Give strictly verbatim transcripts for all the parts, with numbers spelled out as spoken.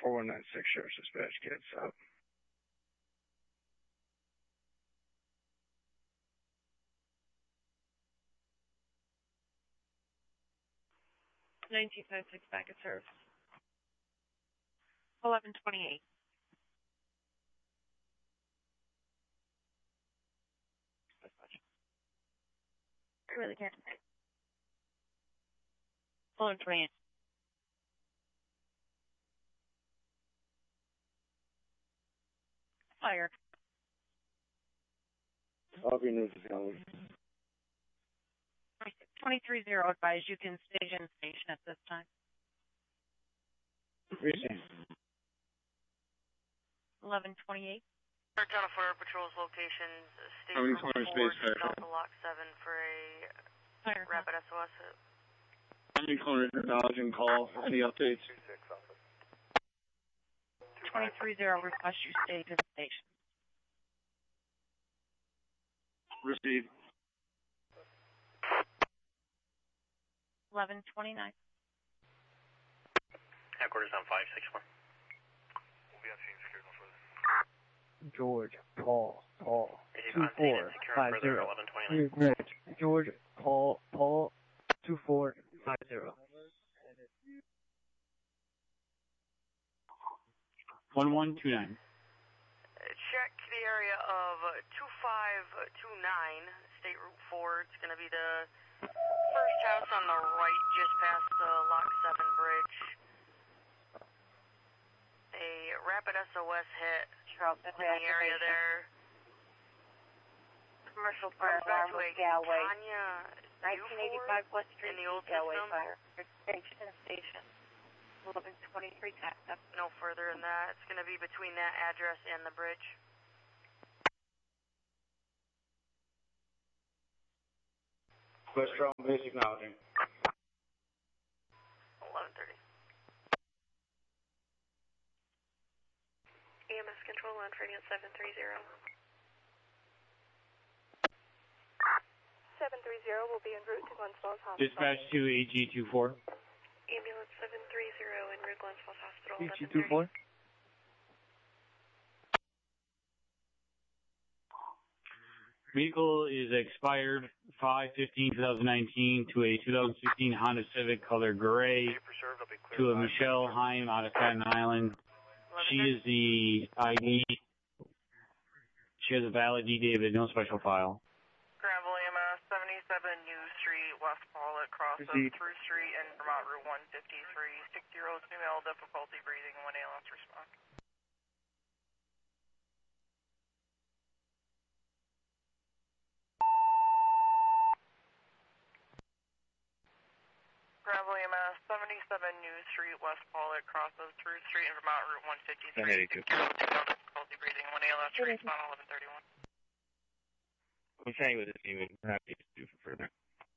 four one nine six, Sheriff's Dispatch, kids up. nineteen oh six back at service. eleven twenty-eight. I really can't. eleven twenty-eight. Fire. Coffee news is going. twenty-three zero advise you can station station at this time. Recent. eleven twenty-eight. Town of Fire Patrol's locations, State How many Route corners four, space fire? Delta Lock seven for a Fire. rapid S O S hit. How many corners acknowledging call? Any updates? twenty-three zero request you stay to the station. Received. eleven twenty-nine. Headquarters on five six one. We'll be on scene secured no further. George, Paul, Paul, two On scene and four securing five further zero. eleven twenty-nine. Great. George, Paul, Paul, two four five zero. One one two nine. Check the area of two five two nine, State Route four. It's going to be the first house on the right, just past the Lock seven bridge. A rapid S O S hit Charleston, in the area there. Commercial fire Back alarm to a with Galway. Tanya nineteen eighty-five West Street, in the old Galway system. Fire. Extension station. eleven twenty-three tax up. No further than that. It's going to be between that address and the bridge. West Charlton base acknowledging. eleven thirty. E M S control on Freddie at seven three zero. seven three zero will be en route to Glens Falls Hospital. Dispatch to A G two four. Ambulance seven three zero en route Glens Falls Hospital. A G two four. Vehicle is expired five fifteen twenty nineteen to a two thousand sixteen Honda Civic color gray to a Michelle Heim out of Staten Island. She is the I D. She has a valid D David, no special file. Granville E M S seventy-seven New Street, West Pollock, crosses Proceed. through street and Vermont Route one fifty-three. Six-year-old female, difficulty breathing, one A L S response. Granville E M S seventy-seven New Street, West Pollock, crosses through street and Vermont Route one fifty-three. Six-year-old female, difficulty breathing, one A L S response, eleven thirty-one. I'm saying with this team, we're happy to do for further.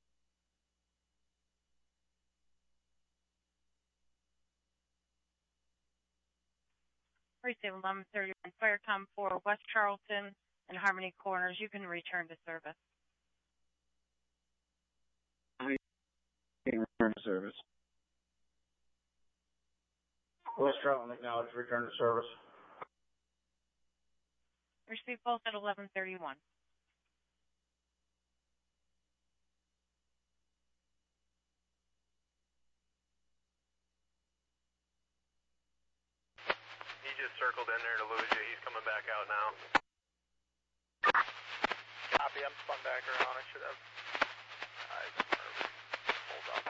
Receive eleven thirty-one Firecom four West Charlton and Harmony Corners. You can return to service. Return to service. West Charlton acknowledge return to service. Receive both at eleven thirty-one. He just circled in there to lose you. He's coming back out now. Copy. I'm spun back around. I should have eyes pulled up.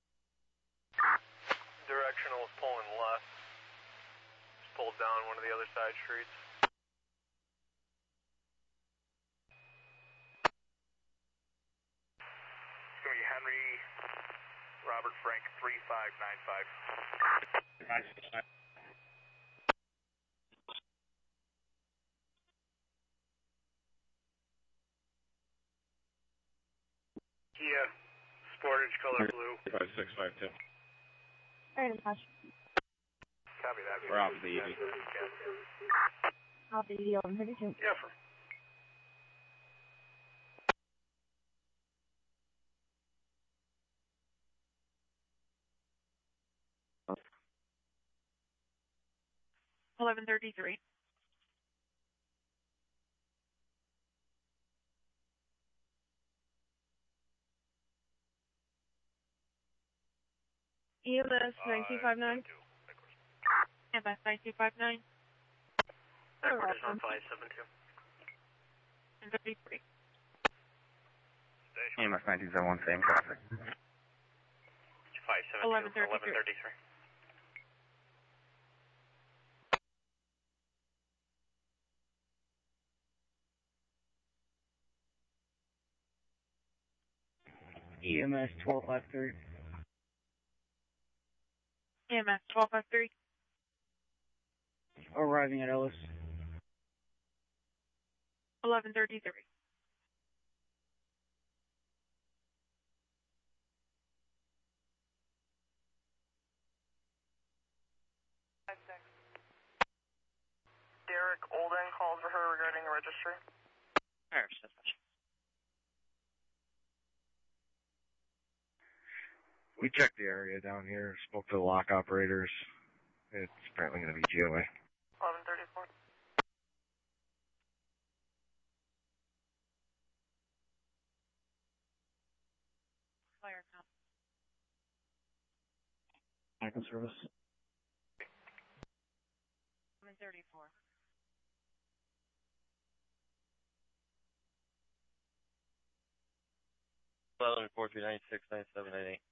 Directional is pulling left. Just pulled down one of the other side streets. It's going to be Henry Robert Frank three five nine five. Kia Sportage color blue. five six five two. Very much. Copy that. We're off the E V. I'll be eleven thirty-two. Yeah, for eleven thirty-three. E M S nine two five nine. E M S nine two five nine. Headquarters on five seven two. And thirty-three. E M S nine two seven one, same traffic. five seven two, eleven thirty-three. E M S twelve five three. E M S twelve five three. Arriving at Ellis. eleven thirty-three. Derek Olden called for her regarding the registry. We checked the area down here, spoke to the lock operators. It's apparently going to be G O A. eleven thirty-four. Fire count. Icon service. eleven thirty-four. eleven four three nine six nine seven nine eight.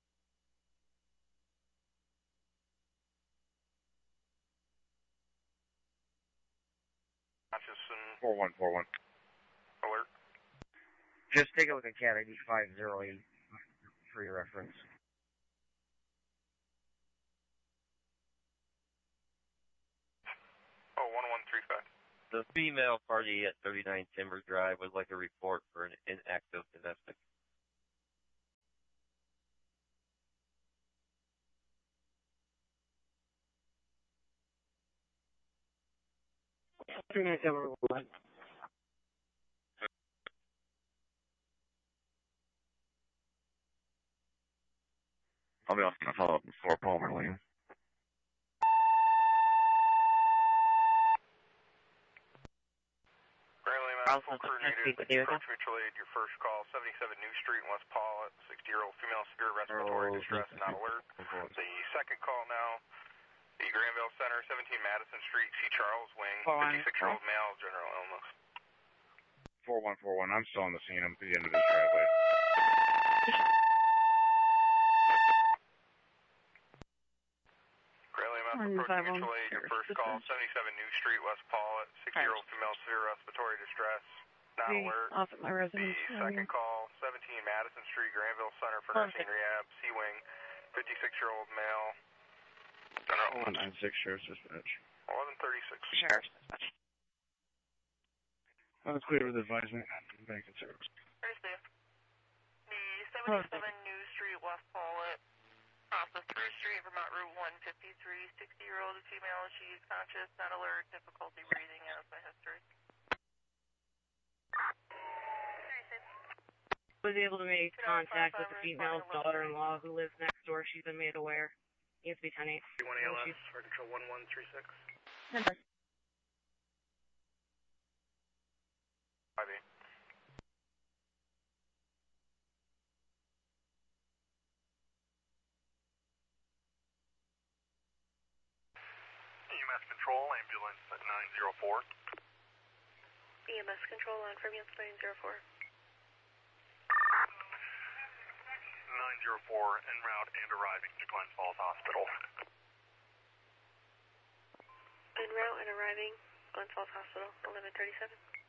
four one four one. Alert. Just take a look at Cat I D five zero eight for your reference. Oh, one one three five. The female party at thirty-nine Timber Drive would like a report for an inactive domestic. three nine seven one. I'll be off to follow up before Palmer Lane. Full crew needed. Approach mutual aid. Your first call, seventy-seven New Street, West Paulet. sixty-year-old female, severe respiratory Oh, distress, not alert. The second call now, the Granville Center, seventeen Madison Street, C. Charles Wing, fifty-six-year-old male, general illness. four one four one, I'm still on the scene. I'm at the end of this driveway. Approach mutual aid. Your first call, seventy-seven New Street, West Paulet. sixty-year-old female, severe respiratory distress, not alert. Off at my residence. The second call, seventeen Madison Street, Granville Center for Nursing Rehab, C Wing, fifty-six-year-old male. General. one nine six, Sheriff's Dispatch. eleven thirty-six. Sheriff's Dispatch. That's clear with advisement. Bank and service. Very safe. The seventy-seven New Street, West Paulet. Off of third Street, Vermont Route one fifty-three, sixty-year-old female, she's conscious, not alert, difficulty breathing, as by history. Was able to make contact with the female's daughter-in-law who lives next door. She's been made aware. E S B ten eight. one A L S, for control one one three six. Number. five eight. E M S control, ambulance at nine zero four. E M S control on for ambulance nine zero four. nine zero four, en route and arriving to Glens Falls Hospital. En route and arriving, Glens Falls Hospital, eleven thirty-seven.